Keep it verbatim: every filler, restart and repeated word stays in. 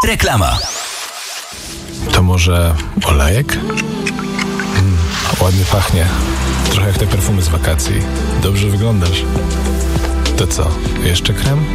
Reklama. To może olejek? Mm, ładnie pachnie. Trochę jak te perfumy z wakacji. Dobrze wyglądasz. To co, jeszcze krem?